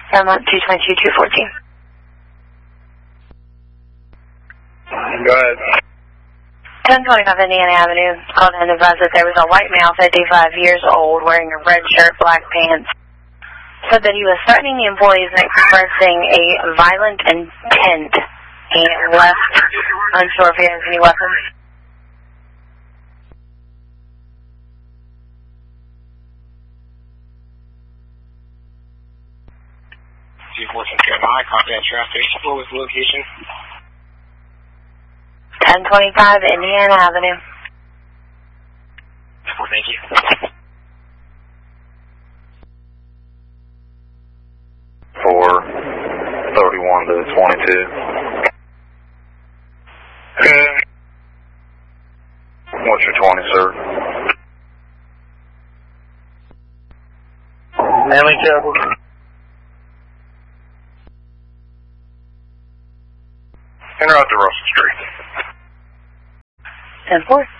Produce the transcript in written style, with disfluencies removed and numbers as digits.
Fairmont 222-214. Go ahead. 1025 Indiana Avenue. Called in and advised that there was a white male, 55 years old, wearing a red shirt, black pants. Said that he was threatening the employees and expressing a violent intent. He left, unsure if he has any weapons. K9, contact traffic. What was the location? 1025 Indiana Avenue. Thank you. 431-22. What's your 20, sir? Manly Chapel. Interrupt to Russell Street. 10-4.